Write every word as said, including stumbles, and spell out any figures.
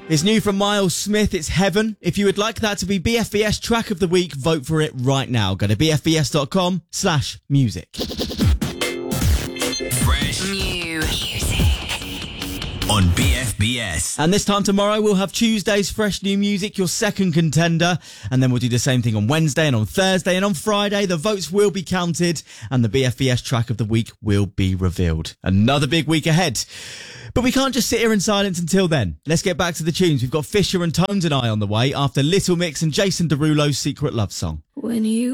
It's new from Miles Smith, it's Heaven. If you would like that to be B F B S Track of the Week, vote for it right now. Go to bfbs.com slash music. Fresh New music on B F B S. And this time tomorrow, we'll have Tuesday's Fresh New Music, your second contender. And then we'll do the same thing on Wednesday and on Thursday. And on Friday, the votes will be counted and the B F B S Track of the Week will be revealed. Another big week ahead. But we can't just sit here in silence until then. Let's get back to the tunes. We've got Fisher and Tones and I on the way after Little Mix and Jason Derulo's Secret Love Song. When you